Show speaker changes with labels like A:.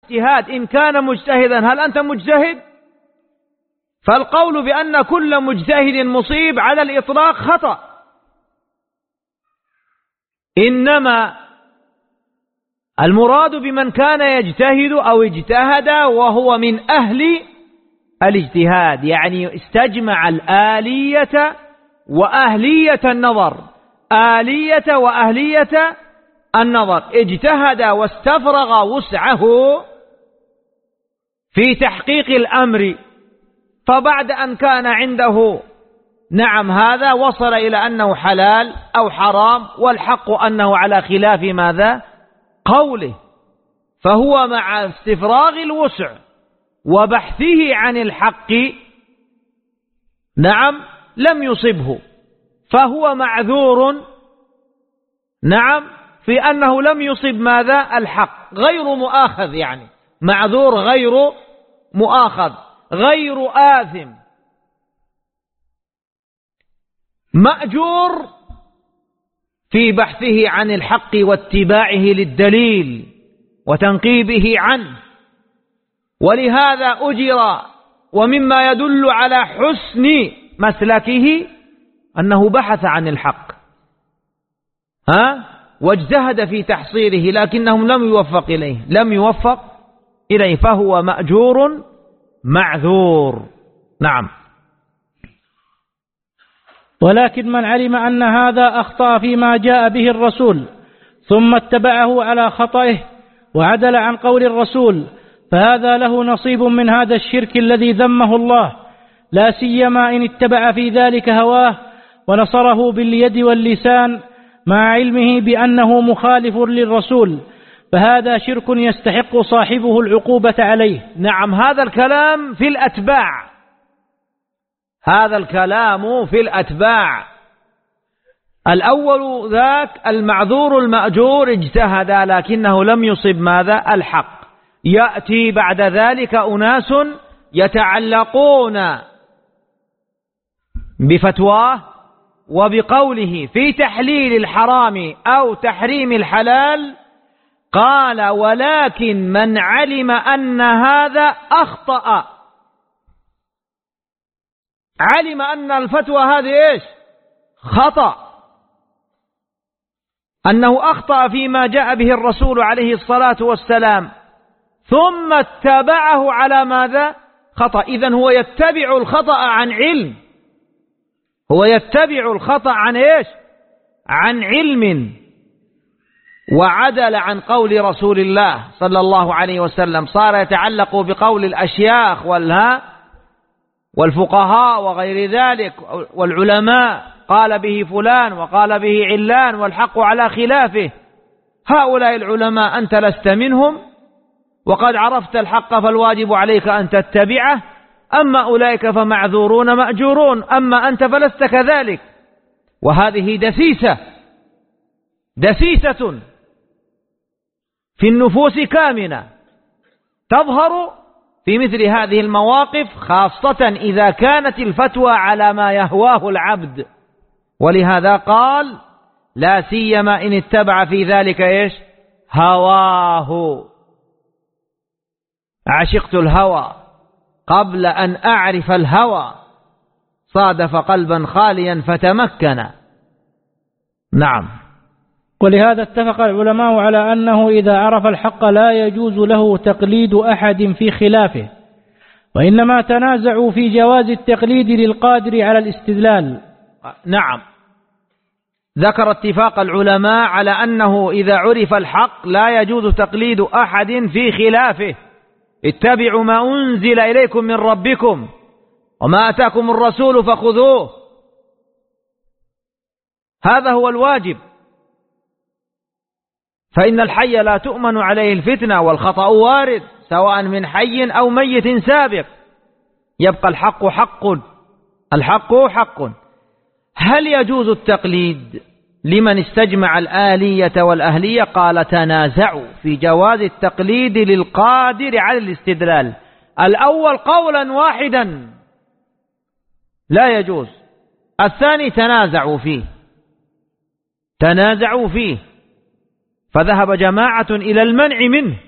A: اجتهاد إن كان مجتهدا هل أنت مجتهد؟ فالقول بأن كل مجتهد مصيب على الإطلاق خطأ، إنما المراد بمن كان يجتهد أو اجتهد وهو من أهل الاجتهاد، يعني استجمع الآلية وأهلية النظر، آلية وأهلية النظر، اجتهد واستفرغ وسعه في تحقيق الأمر، فبعد أن كان عنده نعم هذا وصل إلى أنه حلال أو حرام، والحق أنه على خلاف ماذا؟ قوله، فهو مع استفراغ الوسع وبحثه عن الحق نعم لم يصبه، فهو معذور نعم في أنه لم يصب ماذا؟ الحق، غير مؤاخذ، يعني معذور غير مؤاخذ غير آثم، مأجور في بحثه عن الحق واتباعه للدليل وتنقيبه عنه، ولهذا أجر. ومما يدل على حسن مسلكه أنه بحث عن الحق واجتهد في تحصيله، لكنهم لم يوفق إليه، فهو مأجور معذور. نعم.
B: ولكن من علم أن هذا أخطأ فيما جاء به الرسول ثم اتبعه على خطئه وعدل عن قول الرسول، فهذا له نصيب من هذا الشرك الذي ذمه الله، لا سيما إن اتبع في ذلك هواه ونصره باليد واللسان مع علمه بأنه مخالف للرسول، فهذا شرك يستحق صاحبه العقوبة عليه.
A: نعم، هذا الكلام في الأتباع، هذا الكلام في الأتباع. الأول ذاك المعذور المأجور اجتهد لكنه لم يصب ماذا؟ الحق. يأتي بعد ذلك أناس يتعلقون بفتواه وبقوله في تحليل الحرام أو تحريم الحلال، قال ولكن من علم أن هذا أخطأ، علم أن الفتوى هذه إيش؟ خطأ، أنه أخطأ فيما جاء به الرسول عليه الصلاة والسلام، ثم اتبعه على ماذا؟ خطأ. إذن هو يتبع الخطأ عن علم، هو يتبع الخطأ عن إيش؟ عن علم، وعدل عن قول رسول الله صلى الله عليه وسلم، صار يتعلق بقول الأشياخ والفقهاء وغير ذلك والعلماء، قال به فلان وقال به علان والحق على خلافه. هؤلاء العلماء أنت لست منهم، وقد عرفت الحق فالواجب عليك أن تتبعه، أما أولئك فمعذورون مأجورون، أما أنت فلست كذلك. وهذه دسيسة في النفوس كامنة تظهر في مثل هذه المواقف، خاصة إذا كانت الفتوى على ما يهواه العبد. ولهذا قال لا سيما إن اتبع في ذلك إيش؟ هواه. عشقت الهوى قبل أن أعرف الهوى، صادف قلبا خاليا فتمكن. نعم.
B: ولهذا اتفق العلماء على أنه إذا عرف الحق لا يجوز له تقليد أحد في خلافه، وإنما تنازعوا في جواز التقليد للقادر على الاستدلال.
A: نعم، ذكر اتفاق العلماء على أنه إذا عرف الحق لا يجوز تقليد أحد في خلافه. اتبعوا ما أنزل إليكم من ربكم وما أتاكم الرسول فخذوه، هذا هو الواجب، فإن الحي لا تؤمن عليه الفتنة، والخطأ وارد سواء من حي أو ميت سابق، يبقى الحق حق، الحق حق. هل يجوز التقليد لمن استجمع الآلية والأهلية؟ قال تنازعوا في جواز التقليد للقادر على الاستدلال. الأول قولا واحدا لا يجوز، الثاني تنازعوا فيه، فذهب جماعة إلى المنع منه،